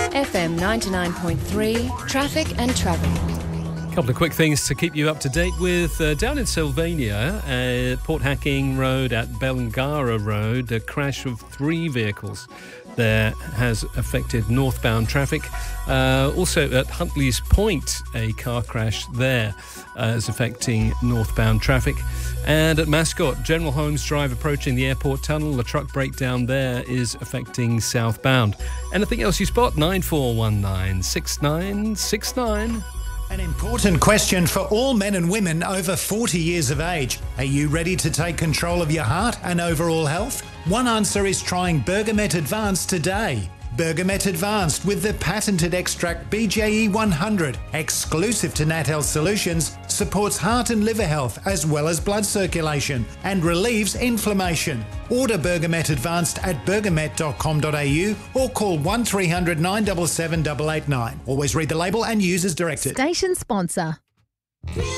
FM 99.3, traffic and travel. A couple of quick things to keep you up to date with. Down in Sylvania, Port Hacking Road at Belngara Road, a crash of 3 vehicles there has affected northbound traffic. Also at Huntley's Point, a car crash there is affecting northbound traffic. And at Mascot, General Holmes Drive approaching the airport tunnel, the truck breakdown there is affecting southbound. Anything else you spot? 9419 6969. An important question for all men and women over 40 years of age. Are you ready to take control of your heart and overall health? One answer is trying Bergamet Advanced today. Bergamet Advanced with the patented extract BJE 100, exclusive to Nat Health Solutions, supports heart and liver health as well as blood circulation and relieves inflammation. Order Bergamet Advanced at bergamet.com.au or call 1300 977 889. Always read the label and use as directed. Station sponsor.